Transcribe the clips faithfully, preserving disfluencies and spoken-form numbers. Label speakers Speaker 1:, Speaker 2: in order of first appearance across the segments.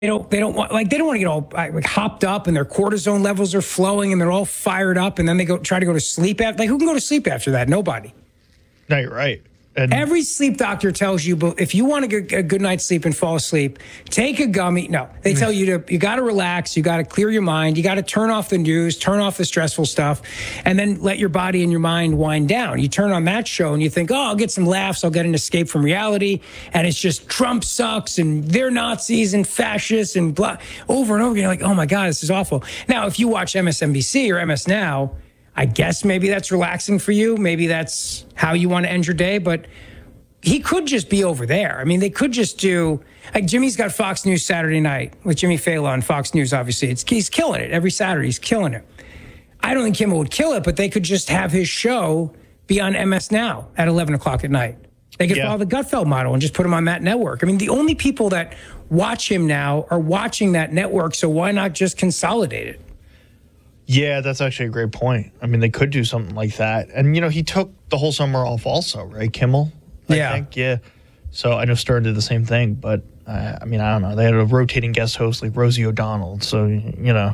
Speaker 1: They don't, they don't want, like, they don't want to get all like hopped up and their cortisone levels are flowing and they're all fired up and then they go try to go to sleep after. Like, who can go to sleep after that? Nobody.
Speaker 2: No, you're right. And
Speaker 1: every sleep doctor tells you, but if you want to get a good night's sleep and fall asleep, take a gummy. No, they tell you to, you got to relax. You got to clear your mind. You got to turn off the news, turn off the stressful stuff, and then let your body and your mind wind down. You turn on that show and you think, oh, I'll get some laughs. I'll get an escape from reality. And it's just Trump sucks and they're Nazis and fascists and blah, over and over again. You're like, oh my God, this is awful. Now, if you watch M S N B C or M S Now, I guess maybe that's relaxing for you. Maybe that's how you want to end your day. But he could just be over there. I mean, they could just do, like, Jimmy's got Fox News Saturday night with Jimmy Fallon on Fox News, obviously. It's, he's killing it. Every Saturday, he's killing it. I don't think Kimmel would kill it, but they could just have his show be on M S Now at eleven o'clock at night. They could yeah. follow the Gutfeld model and just put him on that network. I mean, the only people that watch him now are watching that network, so why not just consolidate it?
Speaker 2: Yeah, that's actually a great point. I mean, they could do something like that. And, you know, he took the whole summer off also, right, Kimmel? I
Speaker 1: yeah.
Speaker 2: think, yeah. So I know Stern did the same thing, but, uh, I mean, I don't know. They had a rotating guest host like Rosie O'Donnell, so, you know,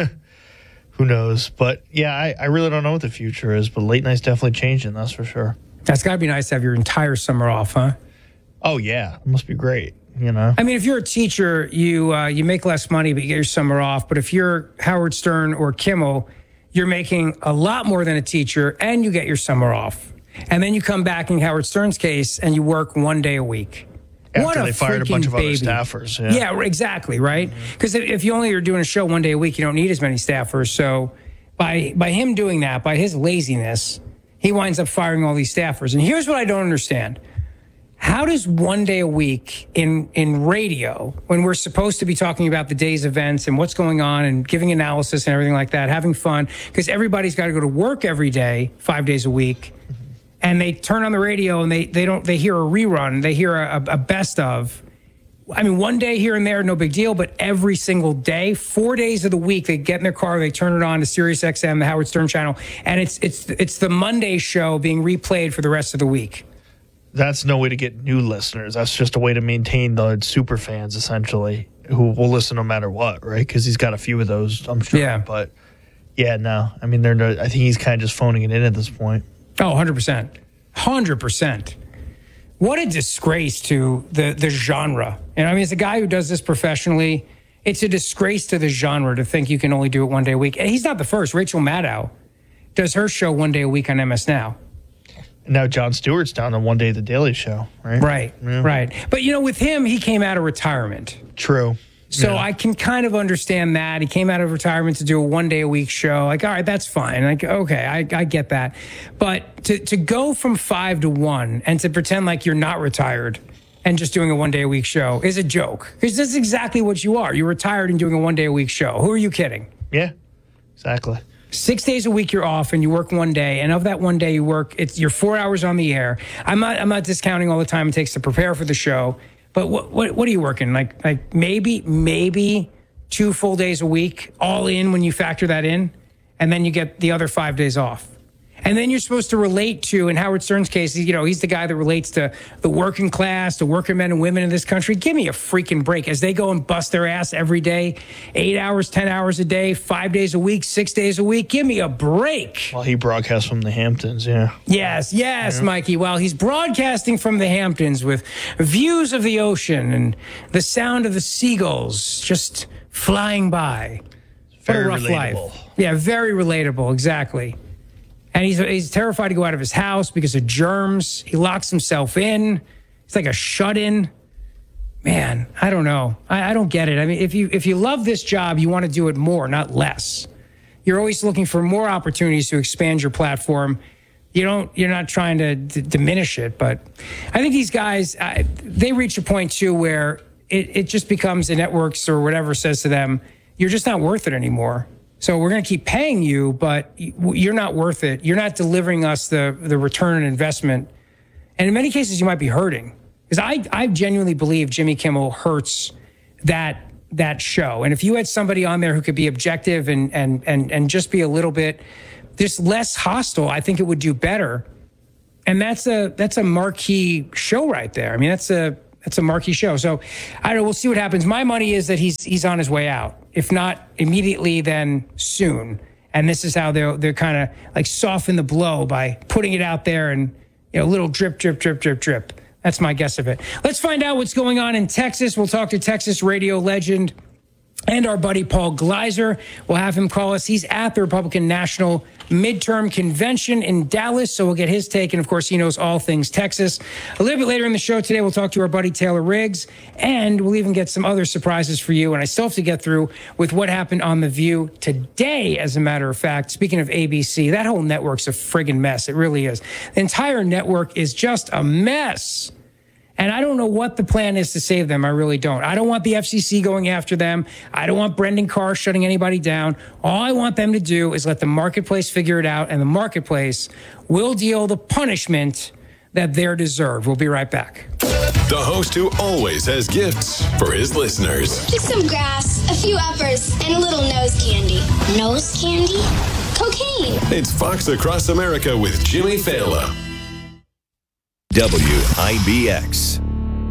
Speaker 2: who knows? But, yeah, I, I really don't know what the future is, but late night's definitely changing, that's for sure.
Speaker 1: That's got to be nice to have your entire summer off, huh?
Speaker 2: Oh, yeah. It must be great. You know,
Speaker 1: I mean, if you're a teacher, you uh, you make less money, but you get your summer off. But if you're Howard Stern or Kimmel, you're making a lot more than a teacher, and you get your summer off. And then you come back in Howard Stern's case, and you work one day a week.
Speaker 2: After
Speaker 1: what a
Speaker 2: they fired a bunch of
Speaker 1: baby.
Speaker 2: other staffers. Yeah,
Speaker 1: yeah exactly, right? Because mm-hmm. if you only are doing a show one day a week, you don't need as many staffers. So by by him doing that, by his laziness, he winds up firing all these staffers. And here's what I don't understand. How does one day a week in, in radio, when we're supposed to be talking about the day's events and what's going on and giving analysis and everything like that, having fun, because everybody's got to go to work every day, five days a week, mm-hmm. and they turn on the radio and they, they don't they hear a rerun, they hear a, a best of. I mean, one day here and there, no big deal, but every single day, four days of the week, they get in their car, they turn it on to Sirius X M, the Howard Stern channel, and it's it's it's the Monday show being replayed for the rest of the week.
Speaker 2: That's no way to get new listeners. That's just a way to maintain the super fans, essentially, who will listen no matter what, right? Because he's got a few of those, I'm sure.
Speaker 1: Yeah.
Speaker 2: But, yeah, no. I mean, they're no, I think he's kind of just phoning it in at this point.
Speaker 1: Oh, one hundred percent. one hundred percent. What a disgrace to the, the genre. And I mean, as a guy who does this professionally, it's a disgrace to the genre to think you can only do it one day a week. And he's not the first. Rachel Maddow does her show one day a week on M S Now.
Speaker 2: Now Jon Stewart's down on one day The Daily Show, right?
Speaker 1: Right, yeah. right. But, you know, with him, he came out of retirement.
Speaker 2: True.
Speaker 1: So
Speaker 2: yeah.
Speaker 1: I can kind of understand that. He came out of retirement to do a one-day-a-week show. Like, all right, that's fine. Like, okay, I, I get that. But to, to go from five to one and to pretend like you're not retired and just doing a one-day-a-week show is a joke. Because that's exactly what you are. You're retired and doing a one-day-a-week show. Who are you kidding?
Speaker 2: Yeah, exactly.
Speaker 1: Six days a week you're off and you work one day, and of that one day you work, it's you're four hours on the air. I'm not I'm not discounting all the time it takes to prepare for the show, but what what what are you working? Like like maybe maybe two full days a week, all in when you factor that in, and then you get the other five days off. And then you're supposed to relate to, in Howard Stern's case, you know, he's the guy that relates to the working class, the working men and women in this country. Give me a freaking break as they go and bust their ass every day, eight hours, ten hours a day, five days a week, six days a week. Give me a break.
Speaker 2: Well, he broadcasts from the Hamptons, yeah.
Speaker 1: Yes, yes, yeah. Mikey. Well, he's broadcasting from the Hamptons with views of the ocean and the sound of the seagulls just flying by.
Speaker 2: Very
Speaker 1: what a rough
Speaker 2: relatable.
Speaker 1: life. Yeah, very relatable, exactly. And he's he's terrified to go out of his house because of germs. He locks himself in. He's like a shut-in. Man, I don't know. I, I don't get it. I mean, if you if you love this job, you want to do it more, not less. You're always looking for more opportunities to expand your platform. You don't. You're not trying to d- diminish it. But I think these guys, uh, they reach a point too where it, it just becomes the networks or whatever says to them, you're just not worth it anymore. So we're going to keep paying you, but you're not worth it. You're not delivering us the, the return on investment. And in many cases, you might be hurting. Because I, I genuinely believe Jimmy Kimmel hurts that that show. And if you had somebody on there who could be objective and and and and just be a little bit just less hostile, I think it would do better. And that's a that's a marquee show right there. I mean, that's a That's a marquee show. So I don't know. We'll see what happens. My money is that he's he's on his way out. If not immediately, then soon. And this is how they're they're kind of like soften the blow by putting it out there and, you know, little drip, drip, drip, drip, drip. That's my guess of it. Let's find out what's going on in Texas. We'll talk to Texas radio legend and our buddy Paul Gleiser. We'll have him call us. He's at the Republican National Midterm Convention in Dallas, so we'll get his take. And, of course, he knows all things Texas. A little bit later in the show today, we'll talk to our buddy Taylor Riggs, and we'll even get some other surprises for you. And I still have to get through with what happened on The View today, as a matter of fact. Speaking of A B C, that whole network's a friggin' mess. It really is. The entire network is just a mess. And I don't know what the plan is to save them. I really don't. I don't want the F C C going after them. I don't want Brendan Carr shutting anybody down. All I want them to do is let the marketplace figure it out, and the marketplace will deal the punishment that they're deserved. We'll be right back.
Speaker 3: The host who always has gifts for his listeners.
Speaker 4: Just some grass, a few uppers, and a little nose candy. Nose candy? Cocaine.
Speaker 3: It's Fox Across America with Jimmy Fallon. W I B X.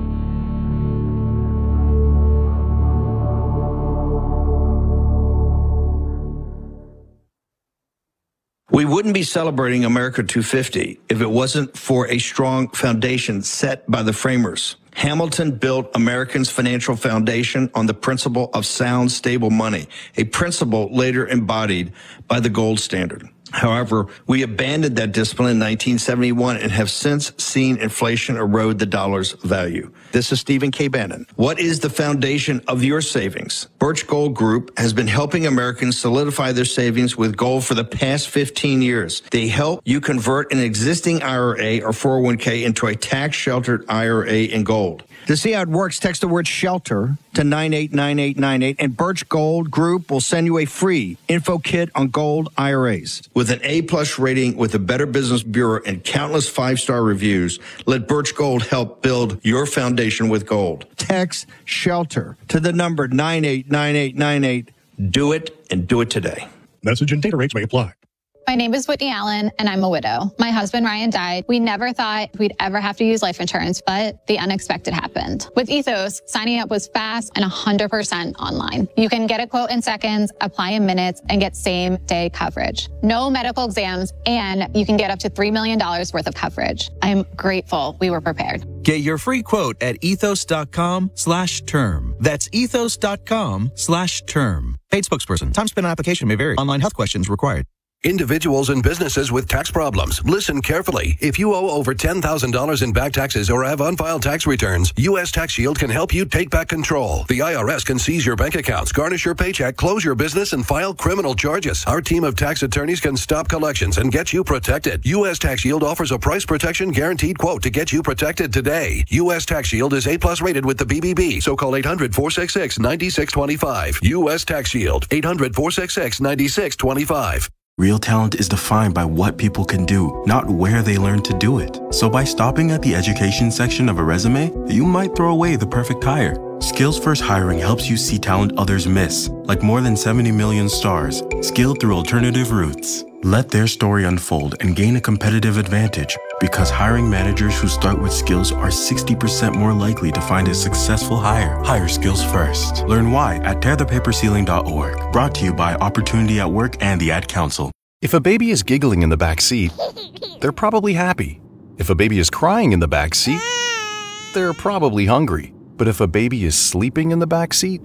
Speaker 5: We wouldn't be celebrating America two fifty if it wasn't for a strong foundation set by the framers. Hamilton built Americans' financial foundation on the principle of sound, stable money, a principle later embodied by the gold standard. However, we abandoned that discipline in nineteen seventy-one and have since seen inflation erode the dollar's value. This is Stephen K. Bannon. What is the foundation of your savings? Birch Gold Group has been helping Americans solidify their savings with gold for the past fifteen years. They help you convert an existing I R A or four oh one k into a tax-sheltered I R A in gold. To see how it works, text the word SHELTER to nine eight nine eight nine eight, and Birch Gold Group will send you a free info kit on gold I R As. With an A-plus rating with the Better Business Bureau and countless five-star reviews, let Birch Gold help build your foundation with gold. Text SHELTER to the number nine eight nine eight nine eight. Do it, and do it today.
Speaker 6: Message and data rates may apply.
Speaker 7: My name is Whitney Allen, and I'm a widow. My husband, Ryan, died. We never thought we'd ever have to use life insurance, but the unexpected happened. With Ethos, signing up was fast and one hundred percent online. You can get a quote in seconds, apply in minutes, and get same-day coverage. No medical exams, and you can get up to three million dollars worth of coverage. I'm grateful we were prepared.
Speaker 8: Get your free quote at ethos.com slash term. That's ethos.com slash term. Paid spokesperson. Time spent on application may vary. Online health questions required.
Speaker 9: Individuals and businesses with tax problems, listen carefully. If you owe over ten thousand dollars in back taxes or have unfiled tax returns, U S Tax Shield can help you take back control. The I R S can seize your bank accounts, garnish your paycheck, close your business, and file criminal charges. Our team of tax attorneys can stop collections and get you protected. U S Tax Shield offers a price protection guaranteed quote to get you protected today. U S Tax Shield is A-plus rated with the B B B, so call eight hundred, four six six, nine six two five. U S Tax Shield, eight hundred, four six six, nine six two five.
Speaker 10: Real talent is defined by what people can do, not where they learn to do it. So by stopping at the education section of a resume, you might throw away the perfect hire. Skills First Hiring helps you see talent others miss, like more than seventy million stars, skilled through alternative routes. Let their story unfold and gain a competitive advantage, because hiring managers who start with skills are sixty percent more likely to find a successful hire. Hire skills first. Learn why at tear the paper ceiling dot org. Brought to you by Opportunity at Work and the Ad Council.
Speaker 11: If a baby is giggling in the back seat, they're probably happy. If a baby is crying in the back seat, they're probably hungry. But if a baby is sleeping in the back seat,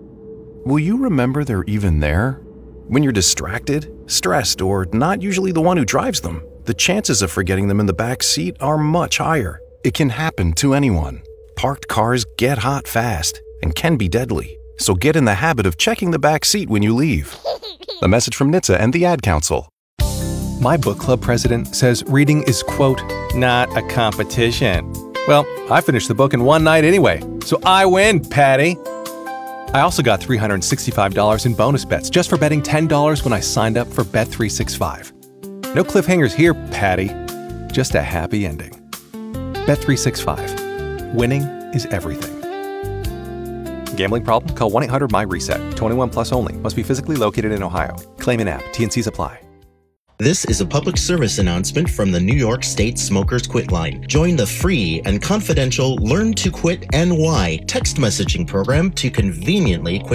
Speaker 11: will you remember they're even there? When you're distracted, stressed, or not usually the one who drives them, the chances of forgetting them in the back seat are much higher. It can happen to anyone. Parked cars get hot fast and can be deadly. So get in the habit of checking the back seat when you leave. A message from N H T S A and the Ad Council.
Speaker 12: My book club president says reading is, quote, not a competition. Well, I finished the book in one night anyway, so I win, Patty. I also got three hundred sixty-five dollars in bonus bets just for betting ten dollars when I signed up for Bet three sixty-five. No cliffhangers here, Patty. Just a happy ending. Bet three sixty-five. Winning is everything. Gambling problem? Call one eight hundred my reset. twenty-one plus only. Must be physically located in Ohio. Claim in app. T and C's apply.
Speaker 6: This is a public service announcement from the New York State Smokers Quit Line. Join the free and confidential Learn to Quit N Y text messaging program to conveniently quit